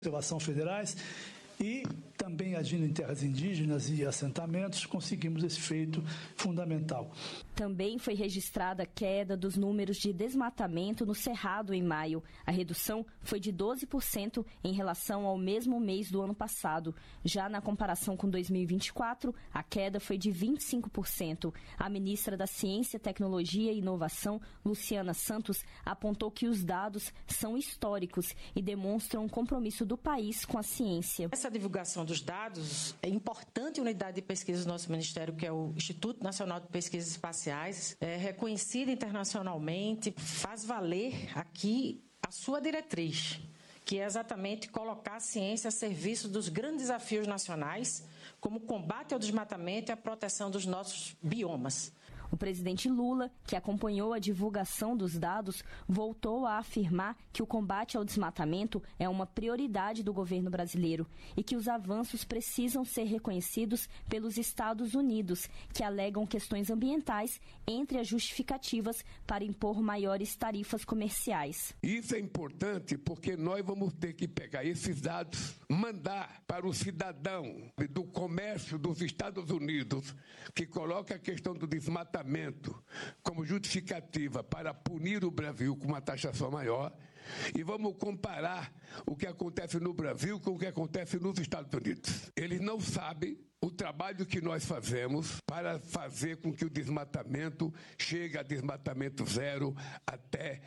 Conservação Federais e também agindo em terras indígenas e assentamentos, conseguimos esse feito fundamental. Também foi registrada a queda dos números de desmatamento no Cerrado em maio. A redução foi de 12% em relação ao mesmo mês do ano passado. Já na comparação com 2024, a queda foi de 25%. A ministra da Ciência, Tecnologia e Inovação, Luciana Santos, apontou que os dados são históricos e demonstram um compromisso do país com a ciência. Essa divulgação dos dados é importante. A unidade de pesquisa do nosso ministério, que é o Instituto Nacional de Pesquisas Espaciais, é reconhecida internacionalmente, faz valer aqui a sua diretriz, que é exatamente colocar a ciência a serviço dos grandes desafios nacionais, como o combate ao desmatamento e a proteção dos nossos biomas. O presidente Lula, que acompanhou a divulgação dos dados, voltou a afirmar que o combate ao desmatamento é uma prioridade do governo brasileiro e que os avanços precisam ser reconhecidos pelos Estados Unidos, que alegam questões ambientais entre as justificativas para impor maiores tarifas comerciais. Isso é importante porque nós vamos ter que pegar esses dados, mandar para o cidadão do comércio dos Estados Unidos, que coloca a questão do desmatamento como justificativa para punir o Brasil com uma taxação maior, e vamos comparar o que acontece no Brasil com o que acontece nos Estados Unidos. Eles não sabem o trabalho que nós fazemos para fazer com que o desmatamento chegue a desmatamento zero até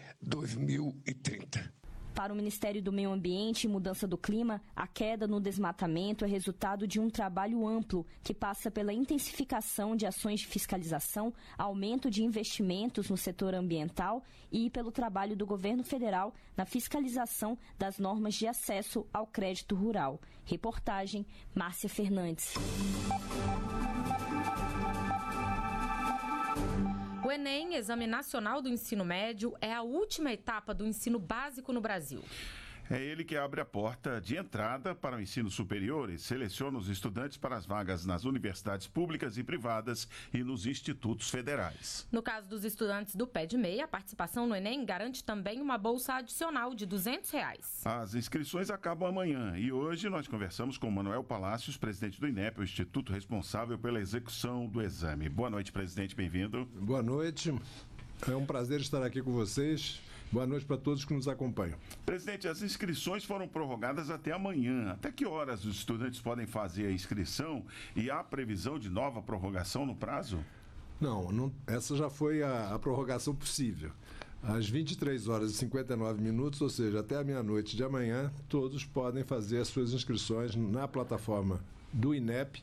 2030. Para o Ministério do Meio Ambiente e Mudança do Clima, a queda no desmatamento é resultado de um trabalho amplo que passa pela intensificação de ações de fiscalização, aumento de investimentos no setor ambiental e pelo trabalho do governo federal na fiscalização das normas de acesso ao crédito rural. Reportagem, Márcia Fernandes. O Enem, Exame Nacional do Ensino Médio, é a última etapa do ensino básico no Brasil. É ele que abre a porta de entrada para o ensino superior e seleciona os estudantes para as vagas nas universidades públicas e privadas e nos institutos federais. No caso dos estudantes do pé de meia, a participação no Enem garante também uma bolsa adicional de R$200. As inscrições acabam amanhã e hoje nós conversamos com Manuel Palácios, presidente do INEP, o instituto responsável pela execução do exame. Boa noite, presidente, bem-vindo. Boa noite, é um prazer estar aqui com vocês. Boa noite para todos que nos acompanham. Presidente, as inscrições foram prorrogadas até amanhã. Até que horas os estudantes podem fazer a inscrição e há previsão de nova prorrogação no prazo? Não, essa já foi a prorrogação possível. Às 23 horas e 59 minutos, ou seja, até a meia-noite de amanhã, todos podem fazer as suas inscrições na plataforma do INEP,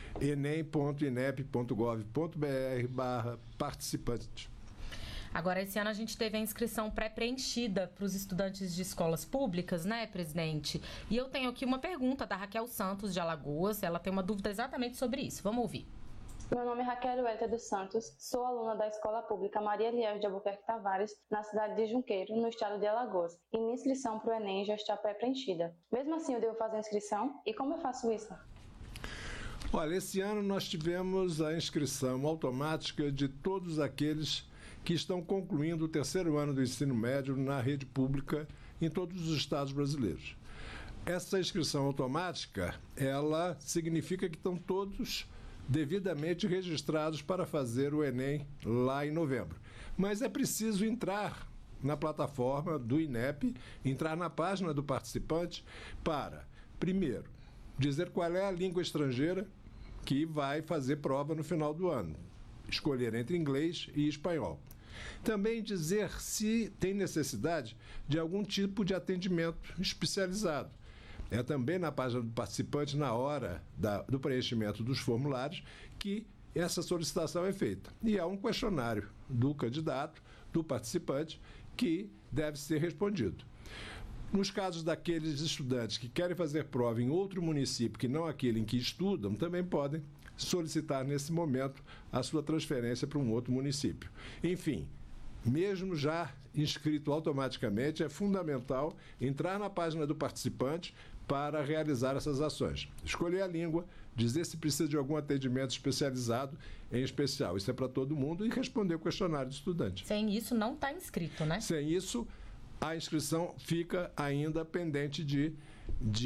enem.inep.gov.br/participante. Agora, esse ano a gente teve a inscrição pré-preenchida para os estudantes de escolas públicas, né, presidente? E eu tenho aqui uma pergunta da Raquel Santos, de Alagoas. Ela tem uma dúvida exatamente sobre isso. Vamos ouvir. Meu nome é Raquel Welter dos Santos, sou aluna da Escola Pública Maria Elias de Albuquerque Tavares, na cidade de Junqueiro, no estado de Alagoas. E minha inscrição para o Enem já está pré-preenchida. Mesmo assim, eu devo fazer a inscrição? E como eu faço isso? Olha, esse ano nós tivemos a inscrição automática de todos aqueles que estão concluindo o terceiro ano do ensino médio na rede pública em todos os estados brasileiros. Essa inscrição automática, ela significa que estão todos devidamente registrados para fazer o Enem lá em novembro. Mas é preciso entrar na plataforma do INEP, entrar na página do participante para, primeiro, dizer qual é a língua estrangeira que vai fazer prova no final do ano. Escolher entre inglês e espanhol. Também dizer se tem necessidade de algum tipo de atendimento especializado. É também na página do participante, na hora do preenchimento dos formulários, que essa solicitação é feita. E há um questionário do candidato, do participante, que deve ser respondido. Nos casos daqueles estudantes que querem fazer prova em outro município que não aquele em que estudam, também podem solicitar nesse momento a sua transferência para um outro município. Enfim, mesmo já inscrito automaticamente, é fundamental entrar na página do participante para realizar essas ações. Escolher a língua, dizer se precisa de algum atendimento especializado, em especial. Isso é para todo mundo, e responder o questionário do estudante. Sem isso, não está inscrito, né? Sem isso, a inscrição fica ainda pendente de